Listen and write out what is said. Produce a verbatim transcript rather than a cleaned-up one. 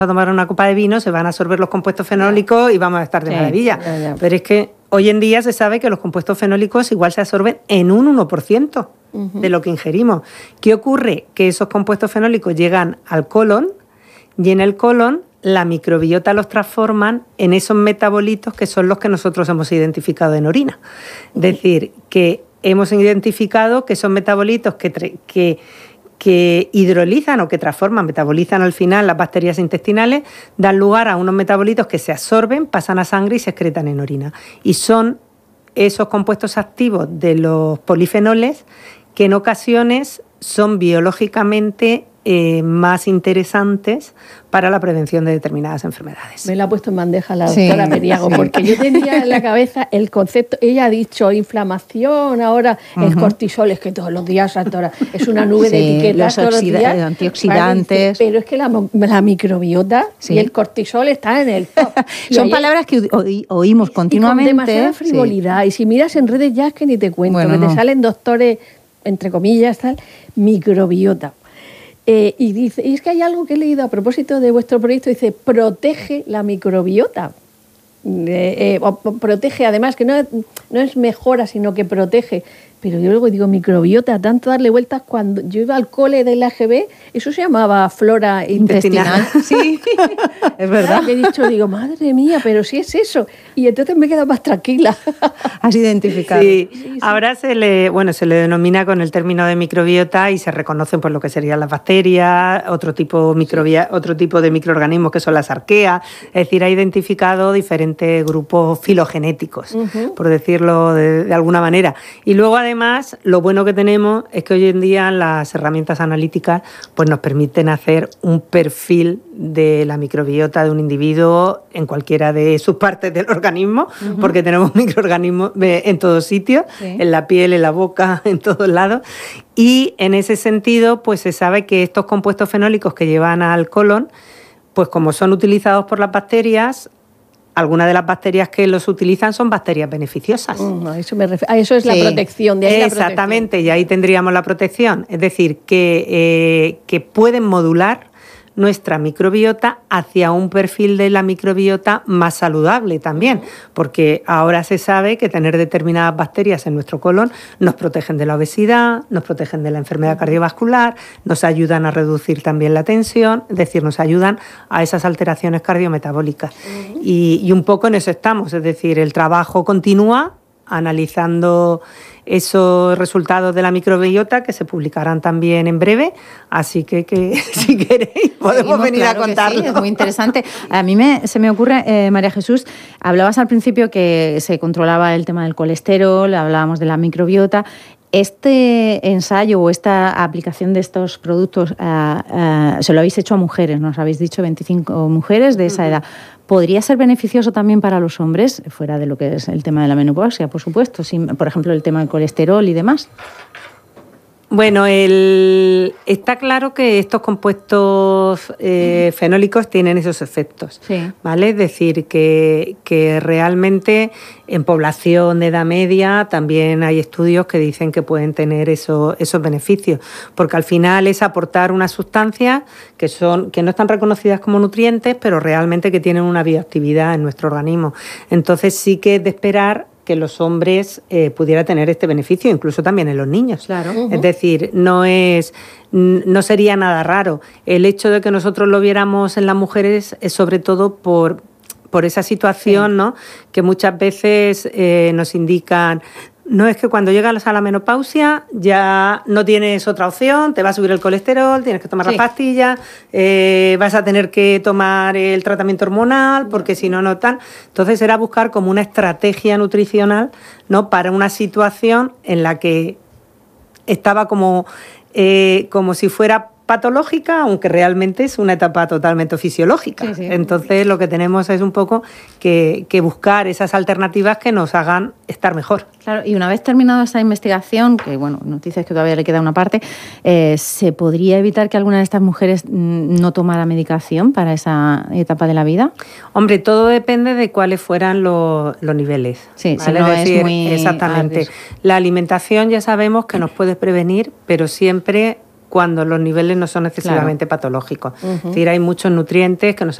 a tomar una copa de vino, se van a absorber los compuestos fenólicos ya. y vamos a estar de sí, maravilla. Ya, ya. Pero es que hoy en día se sabe que los compuestos fenólicos igual se absorben en un uno por ciento uh-huh. de lo que ingerimos. ¿Qué ocurre? Que esos compuestos fenólicos llegan al colon y en el colon la microbiota los transforman en esos metabolitos que son los que nosotros hemos identificado en orina. Es decir, que hemos identificado que son metabolitos que... que que hidrolizan o que transforman, metabolizan al final las bacterias intestinales, dan lugar a unos metabolitos que se absorben, pasan a sangre y se excretan en orina. Y son esos compuestos activos de los polifenoles que en ocasiones son biológicamente eh, más interesantes para la prevención de determinadas enfermedades. Me la ha puesto en bandeja la doctora sí, Meriago, sí. porque yo tenía en la cabeza el concepto, ella ha dicho inflamación, ahora uh-huh. el cortisol, es que todos los días, doctora, es una nube sí, de etiquetas los todos oxida- los días. antioxidantes. Pero es que la, la microbiota sí. y el cortisol están en el top. Son ayer, palabras que oí, oímos continuamente. Y con demasiada frivolidad. Sí. Y si miras en redes ya es que ni te cuento, bueno, que no. te salen doctores, entre comillas, tal, microbiota. Eh, y dice, y es que hay algo que he leído a propósito de vuestro proyecto, dice, protege la microbiota. Eh, eh, o, protege, además, que no, no es mejora, sino que protege. Pero yo luego digo, microbiota, tanto darle vueltas, cuando yo iba al cole del A G B, eso se llamaba flora intestinal. intestinal. Sí, es verdad. He dicho, digo, madre mía, pero sí es eso. Y entonces me he quedado más tranquila. Has identificado. Sí, sí, sí. Ahora se le, bueno, se le denomina con el término de microbiota y se reconocen por lo que serían las bacterias, otro tipo, microbia, sí. otro tipo de microorganismos que son las arqueas. Es decir, ha identificado diferentes grupos filogenéticos, uh-huh. por decirlo de, de alguna manera. Y luego, además, Además, lo bueno que tenemos es que hoy en día las herramientas analíticas pues, nos permiten hacer un perfil de la microbiota de un individuo en cualquiera de sus partes del organismo, uh-huh. porque tenemos microorganismos en todos sitios, sí. en la piel, en la boca, en todos lados. Y en ese sentido, pues se sabe que estos compuestos fenólicos que llevan al colon, pues como son utilizados por las bacterias, algunas de las bacterias que los utilizan son bacterias beneficiosas. Uh, a eso, me ref- a eso es sí. la protección. De ahí Exactamente, la protección. Y ahí tendríamos la protección. Es decir, que, eh, que pueden modular nuestra microbiota hacia un perfil de la microbiota más saludable también, uh-huh. porque ahora se sabe que tener determinadas bacterias en nuestro colon nos protegen de la obesidad, nos protegen de la enfermedad uh-huh. cardiovascular, nos ayudan a reducir también la tensión, es decir, nos ayudan a esas alteraciones cardiometabólicas. Uh-huh. Y, y un poco en eso estamos, es decir, el trabajo continúa analizando esos resultados de la microbiota que se publicarán también en breve, así que, que si queréis podemos Seguimos, venir claro a contarlo. Sí, es muy interesante. A mí me, se me ocurre, eh, María Jesús, hablabas al principio que se controlaba el tema del colesterol, hablábamos de la microbiota. Este ensayo o esta aplicación de estos productos uh, uh, se lo habéis hecho a mujeres, nos habéis dicho veinticinco mujeres de esa edad. ¿Podría ser beneficioso también para los hombres, fuera de lo que es el tema de la menopausia, por supuesto, sin, por ejemplo, el tema del colesterol y demás? Bueno, el, está claro que estos compuestos eh, fenólicos tienen esos efectos, sí. ¿vale? Es decir, que, que realmente en población de edad media también hay estudios que dicen que pueden tener eso, esos beneficios, porque al final es aportar unas sustancias que, son, que no están reconocidas como nutrientes, pero realmente que tienen una bioactividad en nuestro organismo. Entonces sí que es de esperar que los hombres eh, pudiera tener este beneficio, incluso también en los niños. Claro. Uh-huh. Es decir, no es, no sería nada raro. El hecho de que nosotros lo viéramos en las mujeres es sobre todo por, por esa situación, sí. ¿no? Que muchas veces eh, nos indican. No, es que cuando llegas a la menopausia ya no tienes otra opción, te va a subir el colesterol, tienes que tomar sí. las pastillas, eh, vas a tener que tomar el tratamiento hormonal, porque si no, no tal. Entonces era buscar como una estrategia nutricional, ¿no? Para una situación en la que estaba como, eh, como si fuera patológica, aunque realmente es una etapa totalmente fisiológica. Sí, sí. Entonces lo que tenemos es un poco que, que buscar esas alternativas que nos hagan estar mejor. Claro, y una vez terminada esa investigación, que bueno, nos dices que todavía le queda una parte, eh, ¿se podría evitar que alguna de estas mujeres no tomara medicación para esa etapa de la vida? Hombre, todo depende de cuáles fueran los, los niveles. Sí, ¿vale? si no es decir, es muy... exactamente. La alimentación ya sabemos que nos puede prevenir, pero siempre cuando los niveles no son excesivamente claro. patológicos. Uh-huh. Es decir, hay muchos nutrientes que nos